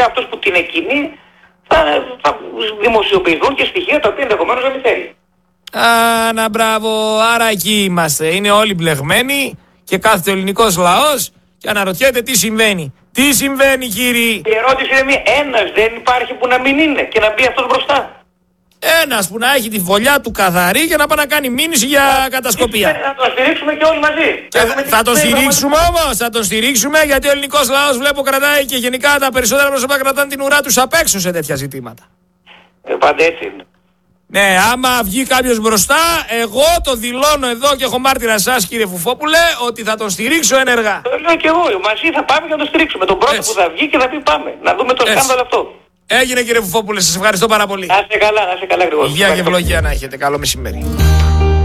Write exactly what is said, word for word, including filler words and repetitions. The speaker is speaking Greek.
φυσικά αυτός που την εκκινεί θα, θα δημοσιοποιηθούν και στοιχεία τα οποία ενδεχομένως να μην θέλει. Α, να μπράβο, άρα εκεί είμαστε. Είναι όλοι μπλεγμένοι και κάθεται ο ελληνικός λαός και αναρωτιέται τι συμβαίνει. Τι συμβαίνει, κύριοι? Η ερώτηση είναι μία. Ένας δεν υπάρχει που να μην είναι και να μπει αυτός μπροστά. Ένας που να έχει τη φωλιά του καθαρή και να πάει να κάνει μήνυση για κατασκοπία. Να τον στηρίξουμε και όλοι μαζί. Και θα, θα τον στηρίξουμε όμως, θα τον στηρίξουμε γιατί ο ελληνικός λαός βλέπω κρατάει και γενικά τα περισσότερα πρόσωπα κρατάνε την ουρά τους απ' έξω σε τέτοια ζητήματα. Ε, πάντα έτσι είναι. Ναι, άμα βγει κάποιος μπροστά, εγώ το δηλώνω εδώ και έχω μάρτυρα σας, κύριε Φουφόπουλε, ότι θα τον στηρίξω ενεργά. Το λέω και εγώ, μαζί θα πάμε και να τον στηρίξουμε. Τον πρώτο Έτσι. που θα βγει και θα πει πάμε. Να δούμε το Έτσι. σκάνδαλο αυτό. Έγινε, κύριε Φουφόπουλε, σας ευχαριστώ πάρα πολύ. Να είστε καλά, να είστε καλά, Γρηγόρη. Υγεία και ευλογία να έχετε. Καλό μεσημέρι.